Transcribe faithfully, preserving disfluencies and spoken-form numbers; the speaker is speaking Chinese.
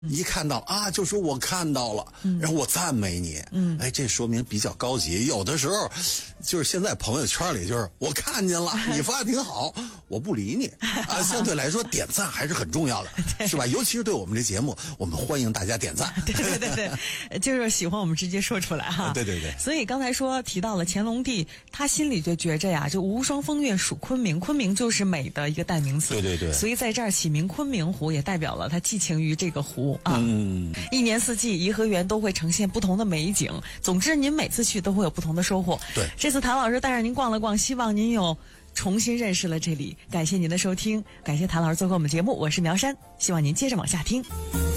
一看到啊，就说我看到了，嗯、然后我赞美你，嗯，哎，这说明比较高级。有的时候，就是现在朋友圈里，就是我看见了，你发的挺好，我不理你啊。相对来说，点赞还是很重要的，是吧？尤其是对我们这节目，我们欢迎大家点赞。 对对对对，就是喜欢我们直接说出来哈。 对对对。 所以刚才说提到了乾隆帝，他心里就觉着呀，就无双风月属昆明，昆明就是美的一个代名词。 对对对。 所以在这儿起名昆明湖，也代表了他寄情于这个湖啊。嗯。一年四季，颐和园都会呈现不同的美景。总之，您每次去都会有不同的收获。 对， 这次谭老师带着您逛了逛，希望您有重新认识了这里。感谢您的收听，感谢谭老师做客我们节目，我是苗山，希望您接着往下听。